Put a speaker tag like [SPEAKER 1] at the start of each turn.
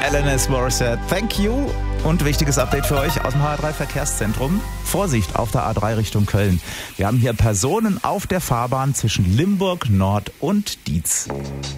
[SPEAKER 1] Alanis Morissette, thank you. Und wichtiges Update für euch aus dem HR3 Verkehrszentrum. Vorsicht auf der A3 Richtung Köln. Wir haben hier Personen auf der Fahrbahn zwischen Limburg Nord und Dietz.